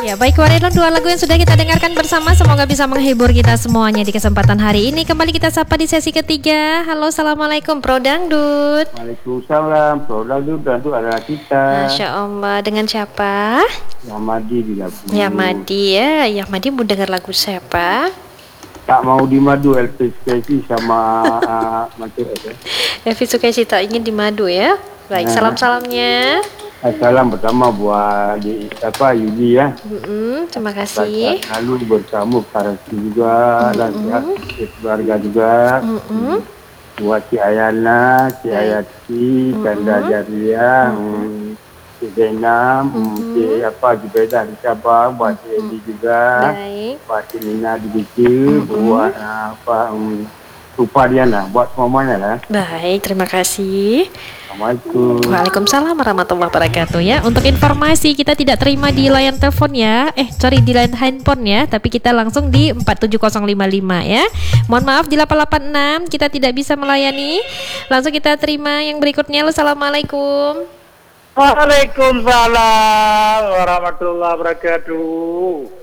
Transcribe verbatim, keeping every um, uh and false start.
Ya baik, Warilon, dua lagu yang sudah kita dengarkan bersama semoga bisa menghibur kita semuanya di kesempatan hari ini. Kembali kita sapa di sesi ketiga. Halo, assalamualaikum Pro Dangdut. Waalaikumsalam, Pro Dangdut, Dangdut adalah kita. Masya Allah, dengan siapa? Yamadi di Labu. Yamadi ya, Yamadi mau dengar lagu siapa? Tak mau di madu, L P S K sama uh, Mantur ya. Evi Sukaisi tak ingin di madu ya. Baik, salam-salamnya. Salam pertama buat di, apa Yudi ya. Mm-mm, terima kasih. Lalu bersama Farasi juga dan mm-hmm. keluarga juga. Mm-hmm. Buat si Ayana, si Ayati, Kanda mm-hmm. Jaria, mm-hmm. si Zainam, mm-hmm. si apa Jubedah di Sabah, buat si Edi juga. Baik. Buat si Nina di Bikir, mm-hmm. buat apa um, Rupa Diana, buat semuanya lah. Baik, terima kasih. Assalamualaikum. Waalaikumsalam warahmatullahi wabarakatuh ya. Untuk informasi kita tidak terima di layar telepon ya. Eh sorry di layar handphone ya. Tapi kita langsung di empat tujuh nol lima lima ya. Mohon maaf di delapan delapan enam kita tidak bisa melayani. Langsung kita terima yang berikutnya. Assalamualaikum. Waalaikumsalam warahmatullahi wabarakatuh.